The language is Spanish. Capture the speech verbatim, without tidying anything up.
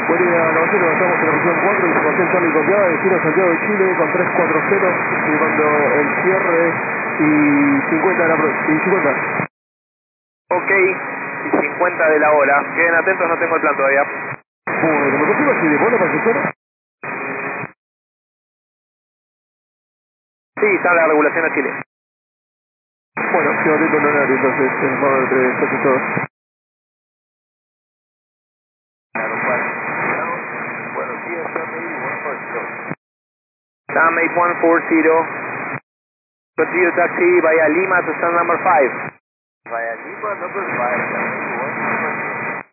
Buen día, caballero, estamos en la región cuatro, información Charlie copiada, destino Santiago de Chile con trescientos cuarenta, firmando el cierre y cincuenta de la pro- y cincuenta. Ok, y cincuenta de la hora. Queden atentos, no tengo el plan todavía. Bueno, ¿me confirma si devuelve para el cierre? Sí, está la regulación a Chile. Bueno, quedo atento en horario, entonces, en favor entre entonces todos. Buenos días, Sam eight one four zero. Continue taxi via Lima to stand number five. Via Lima, number five.